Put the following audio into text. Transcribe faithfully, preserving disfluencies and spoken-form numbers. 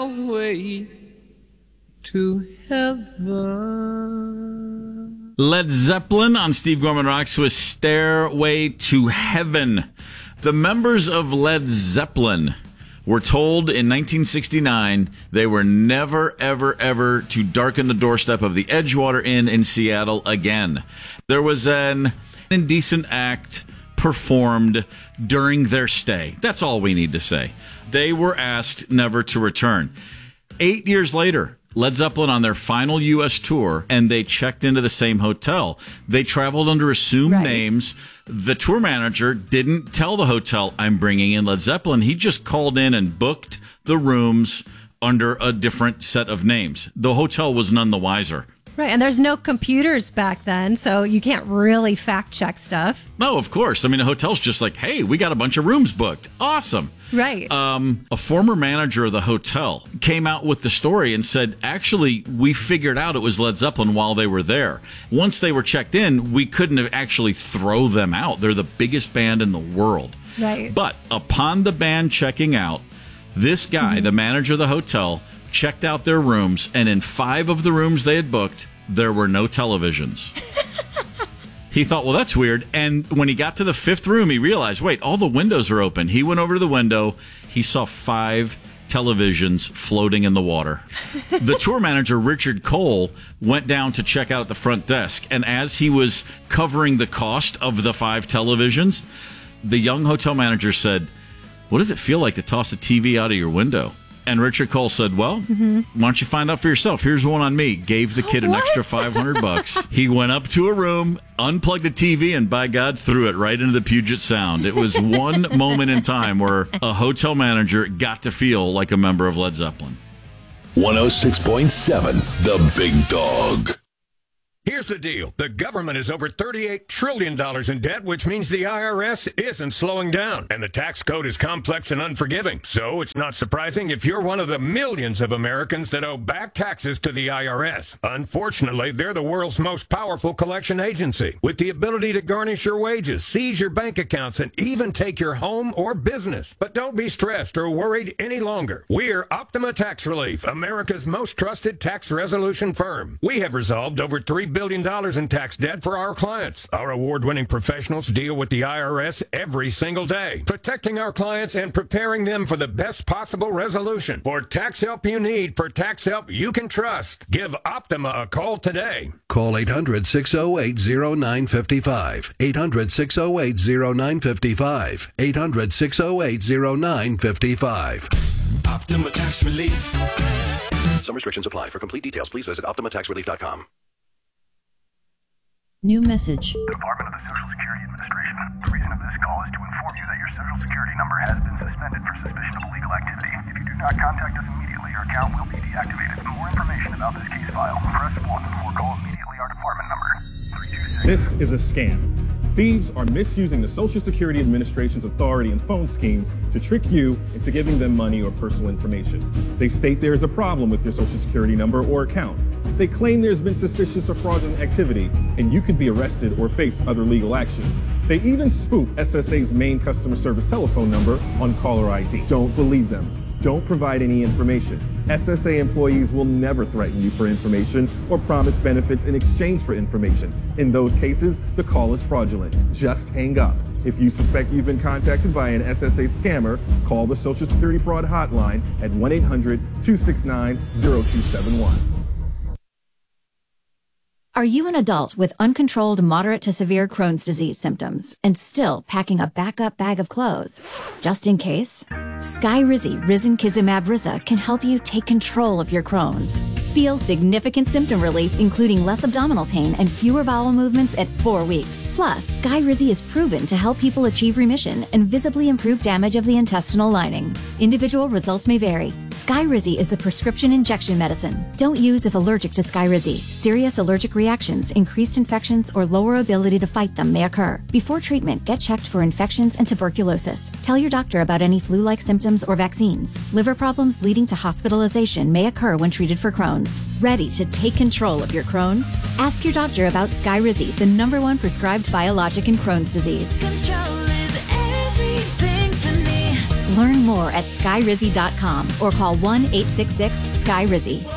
Stairway to Heaven. Led Zeppelin on Steve Gorman Rocks with Stairway to Heaven. The members of Led Zeppelin were told in nineteen sixty-nine they were never, ever, ever to darken the doorstep of the Edgewater Inn in Seattle again. There was an indecent act performed during their stay. That's all we need to say. They were asked never to return. Eight years later, Led Zeppelin on their final U S tour, and they checked into the same hotel. They traveled under assumed right. names. The tour manager didn't tell the hotel, I'm bringing in Led Zeppelin. He just called in and booked the rooms under a different set of names. The hotel was none the wiser. Right, and there's no computers back then, so you can't really fact-check stuff. No, of course. I mean, a hotel's just like, hey, we got a bunch of rooms booked. Awesome. Right. Um, a former manager of the hotel came out with the story and said, actually, we figured out it was Led Zeppelin while they were there. Once they were checked in, we couldn't have actually throw them out. They're the biggest band in the world. Right. But upon the band checking out, this guy, mm-hmm. the manager of the hotel, checked out their rooms, and in five of the rooms they had booked, there were no televisions. He thought, well, that's weird. And when he got to the fifth room, he realized, wait, all the windows are open. He went over to the window. He saw five televisions floating in the water. The tour manager, Richard Cole, went down to check out at the front desk. And as he was covering the cost of the five televisions, the young hotel manager said, what does it feel like to toss a T V out of your window? And Richard Cole said, well, mm-hmm. why don't you find out for yourself? Here's one on me. Gave the kid an what? extra five hundred bucks. He went up to a room, unplugged the T V, and by God, threw it right into the Puget Sound. It was one moment in time where a hotel manager got to feel like a member of Led Zeppelin. one oh six point seven, The Big Dog. Here's the deal. The government is over thirty-eight trillion dollars in debt, which means the I R S isn't slowing down. And the tax code is complex and unforgiving. So it's not surprising if you're one of the millions of Americans that owe back taxes to the I R S. Unfortunately, they're the world's most powerful collection agency, with the ability to garnish your wages, seize your bank accounts, and even take your home or business. But don't be stressed or worried any longer. We're Optima Tax Relief, America's most trusted tax resolution firm. We have resolved over three billion dollars in tax debt for our clients. Our award-winning professionals deal with the I R S every single day, protecting our clients and preparing them for the best possible resolution. For tax help you need, for tax help you can trust, give Optima a call today. Call eight hundred, six oh eight, oh nine five five. eight hundred, six oh eight, oh nine five five. eight hundred, six oh eight, oh nine five five. Optima Tax Relief. Some restrictions apply. For complete details, please visit optima tax relief dot com. New message. Department of the Social Security Administration. The reason of this call is to inform you that your Social Security number has been suspended for suspicion of illegal activity. If you do not contact us immediately, your account will be deactivated. For more information about this case file, press one or call immediately our department number. three two six. This is a scam. Thieves are misusing the Social Security Administration's authority and phone schemes to trick you into giving them money or personal information. They state there is a problem with your Social Security number or account. They claim there's been suspicious or fraudulent activity, and you could be arrested or face other legal action. They even spoof S S A's main customer service telephone number on caller I D. Don't believe them. Don't provide any information. S S A employees will never threaten you for information or promise benefits in exchange for information. In those cases, the call is fraudulent. Just hang up. If you suspect you've been contacted by an S S A scammer, call the Social Security Fraud Hotline at one eight hundred, two six nine, zero two seven one. Are you an adult with uncontrolled moderate to severe Crohn's disease symptoms and still packing a backup bag of clothes? Just in case? Skyrizi Risankizumab Riza can help you take control of your Crohn's. Feel significant symptom relief, including less abdominal pain and fewer bowel movements at four weeks. Plus, Skyrizi is proven to help people achieve remission and visibly improve damage of the intestinal lining. Individual results may vary. Skyrizi is a prescription injection medicine. Don't use if allergic to Skyrizi. Serious allergic reactions, increased infections, or lower ability to fight them may occur. Before treatment, get checked for infections and tuberculosis. Tell your doctor about any flu-like symptoms or vaccines. Liver problems leading to hospitalization may occur when treated for Crohn's. Ready to take control of your Crohn's? Ask your doctor about Skyrizi, the number one prescribed biologic in Crohn's disease. Control is everything to me. Learn more at sky rizzy dot com or call one eight six six, S K Y, R I Z Z Y.